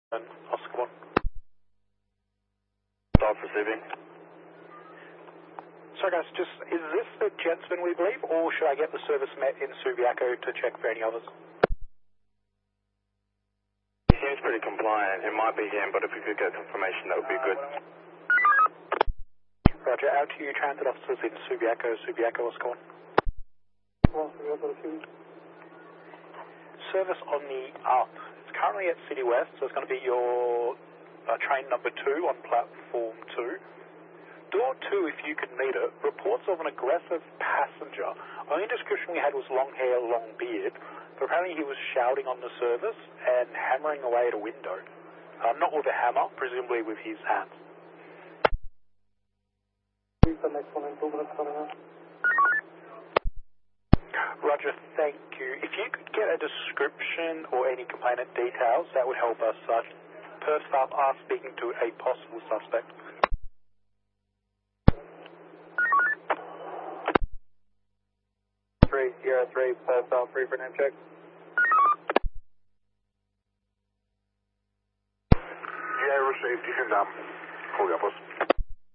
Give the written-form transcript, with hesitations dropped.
Oscar 1. Stop receiving. Sorry guys, is this the gentleman we believe, or should I get the service met in Subiaco to check for any others? He seems pretty compliant. It might be him, but if we could get confirmation, that would be good. Roger, out to you transit officers in Subiaco, Oscar 1. Service on the up. It's currently at City West, so it's going to be your train number 2 on platform 2. Door 2, if you can meet it, reports of an aggressive passenger. Only description we had was long hair, long beard, but apparently he was shouting on the service and hammering away at a window. Not with a hammer, presumably with his hands. Roger, thank you. If you could get a description or any complainant details, that would help us. Perth staff are speaking to a possible suspect. Sierra 3, Perth staff free for name check. Yeah, received. You can call the office.